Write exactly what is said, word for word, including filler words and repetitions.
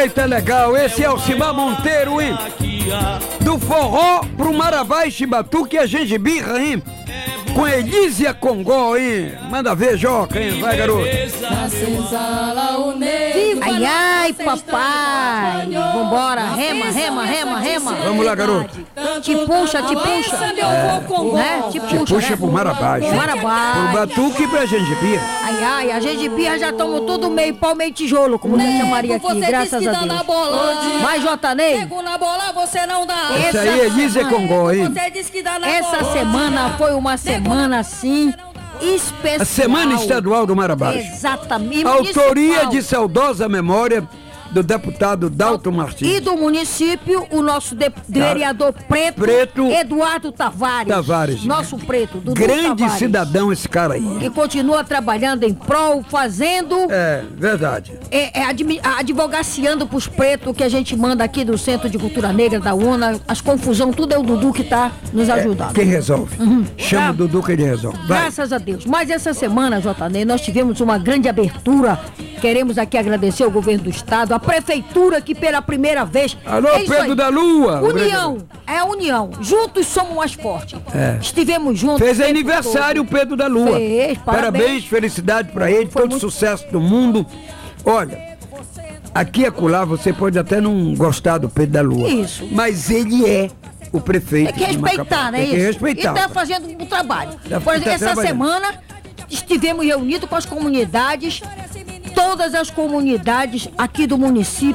Eita, legal, esse é o Alcimar Monteiro, hein? Do forró pro Marabá e Chibatuque e a gengibirra, hein? Com Elísia Congó, hein? Manda ver, Joca, hein? Vai, garoto. Ai, ai, papai. Vambora, rema, rema, rema, rema. Vamos lá, garoto. Te puxa, te puxa. É, né? Te puxa, Te puxa né? pro Marabá. Pro Marabá. Pro Batuque e pra gengibirra. Ai, ai, a gengibirra já tomou tudo meio pau, meio tijolo, como a gente chamaria aqui, graças a Deus. Vai, Jotanei. Pegou na bola, você não dá. Essa aí é Elísia Congó, hein? Você disse que dá na Essa bola. semana foi uma semana, assim, especial. A Semana Estadual do Marabá. Exatamente. Autoria municipal. de saudosa memória do deputado Dalton Martins. E do município, o nosso de- vereador preto, Preto Eduardo Tavares. Tavares. Nosso preto, Dudu Grande Tavares. cidadão esse cara aí. E continua trabalhando em prol, fazendo, É, verdade. é, é, admi- advogaciando pros pretos que a gente manda aqui do Centro de Cultura Negra da U N A. As confusão, tudo é o Dudu que tá nos ajudando. Quem resolve? Chama Tá. o Dudu que ele resolve. Vai. Graças a Deus. Mas essa semana, J N, nós tivemos uma grande abertura. Queremos aqui agradecer ao governo do estado, a prefeitura que pela primeira vez... Alô, É isso Pedro aí. da Lua. União, é a união. Juntos somos mais fortes. É. Estivemos juntos. Fez o tempo aniversário o todo. Pedro da Lua. Fez, parabéns. parabéns. Felicidade pra ele, Foi todo muito- sucesso do mundo. Olha, aqui e acolá você pode até não gostar do Pedro da Lua. Isso. Mas ele é o prefeito. Tem que de Macapá. respeitar, né? Tem que isso? respeitar. E tá fazendo um trabalho. Tá- Por exemplo, tá essa trabalhando. semana estivemos reunidos com as comunidades, todas as comunidades aqui do município.